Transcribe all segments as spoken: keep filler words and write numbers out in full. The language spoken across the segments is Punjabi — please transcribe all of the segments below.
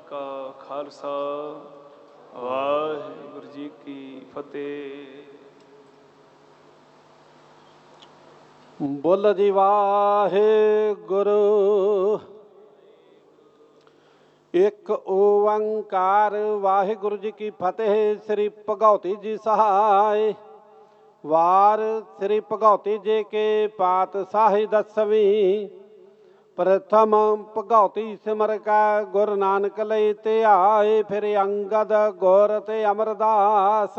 ਕਾ ਖਾਲਸਾ ਵਾਹਿਗੁਰੂ ਜੀ ਕੀ ਫਤਿਹ। ਬੋਲ ਜੀ ਵਾਹਿਗੁਰੂ। ਇੱਕ ਓੰਕਾਰ ਵਾਹਿਗੁਰੂ ਜੀ ਕੀ ਫਤਿਹ। ਸ੍ਰੀ ਭਗਉਤੀ ਜੀ ਸਹਾਇ। ਵਾਰ ਸ੍ਰੀ ਭਗਉਤੀ ਜੀ ਕੇ ਪਾਤਸ਼ਾਹੀ ਦਸਵੀਂ। ਪ੍ਰਥਮ ਭਗਉਤੀ ਸਿਮਰ ਕਾ ਗੁਰੂ ਨਾਨਕ ਲਈ ਧਿਆਏ। ਫਿਰ ਅੰਗਦ ਗੁਰ ਤੇ ਅਮਰਦਾਸ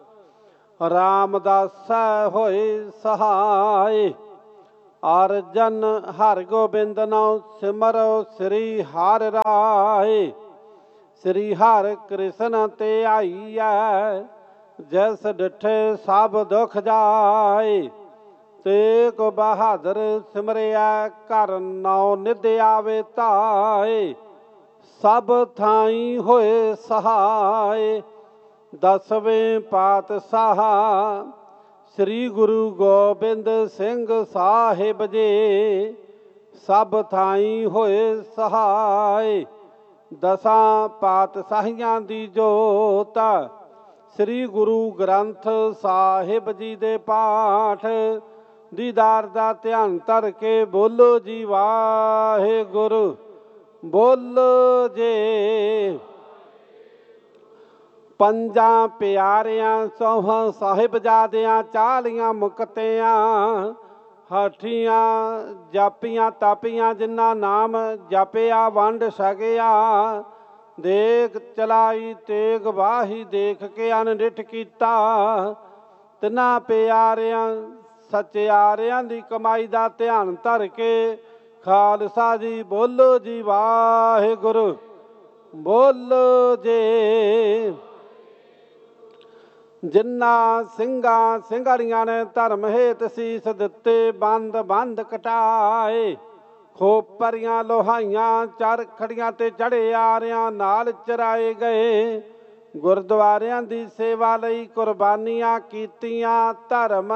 ਰਾਮਦਾਸ ਹੋਏ ਸਹਾਇ। ਅਰਜਨ ਹਰਿ ਗੋਬਿੰਦ ਨਾਉ ਸਿਮਰੋ ਸ੍ਰੀ ਹਰਿ ਰਾਏ। ਸ੍ਰੀ ਹਰਿ ਕ੍ਰਿਸ਼ਨ ਤੇ ਆਈਐ ਜੈਸ ਡਿਠੇ ਸਭ ਦੁਖ ਜਾਏ। ਤੇਗ ਬਹਾਦਰ ਸਿਮਰਿਆ ਘਰ ਨੌ ਨਿਧ ਆਵੇ ਧਾਏ। ਸਭ ਥਾਈ ਹੋਏ ਸਹਾਇ। ਦਸਵੇਂ ਪਾਤਸ਼ਾਹ ਸ੍ਰੀ ਗੁਰੂ ਗੋਬਿੰਦ ਸਿੰਘ ਸਾਹਿਬ ਜੀ ਸਭ ਥਾਈ ਹੋਏ ਸਹਾਇ। ਦਸਾਂ ਪਾਤਸ਼ਾਹੀਆਂ ਦੀ ਜੋਤ ਸ੍ਰੀ ਗੁਰੂ ਗ੍ਰੰਥ ਸਾਹਿਬ ਜੀ ਦੇ ਪਾਠ ਦੀਦਾਰ ਦਾ ਧਿਆਨ ਧਰ ਕੇ ਬੋਲੋ ਜੀ ਵਾਹਿਗੁਰੂ। ਬੋਲੋ ਜੇ ਪੰਜਾਂ ਪਿਆਰਿਆਂ ਸੋਹਾਂ ਸਾਹਿਬਜ਼ਾਦਿਆਂ ਚਾਲੀਆਂ ਮੁਕਤਿਆਂ ਹਾਠੀਆਂ ਜਾਪੀਆਂ ਤਾਪੀਆਂ ਜਿਨ੍ਹਾਂ ਨਾਮ ਜਪਿਆ ਵੰਡ ਛਕਿਆ। ਦੇਖ ਚਲਾਈ ਤੇਗ ਵਾਹੀ ਦੇਖ ਕੇ ਅਨਡਿਠ ਕੀਤਾ। ਤਿੰਨਾਂ ਪਿਆਰਿਆਂ ਸਚਿਆਰਿਆਂ ਦੀ ਕਮਾਈ ਦਾ ਧਿਆਨ ਧਰ ਕੇ ਖਾਲਸਾ ਜੀ ਬੋਲੋ ਜੀ ਵਾਹਿਗੁਰੂ। ਬੋਲੋ ਜੇ ਜਿਨ੍ਹਾਂ ਸਿੰਘਾਂ ਸਿੰਘਾੜੀਆਂ ਨੇ ਧਰਮ ਹੇਤ ਸੀਸ ਦਿੱਤੇ ਬੰਦ ਬੰਦ ਕਟਾਏ। ਖੋਪਰੀਆਂ ਲੋਹਾਈਆਂ ਚਰਖੜੀਆਂ ਤੇ ਚੜ੍ਹੇ ਆਰਿਆਂ ਨਾਲ ਚਰਾਏ ਗਏ। ਗੁਰਦੁਆਰਿਆਂ ਦੀ ਸੇਵਾ ਲਈ ਕੁਰਬਾਨੀਆਂ ਕੀਤੀਆਂ। ਧਰਮ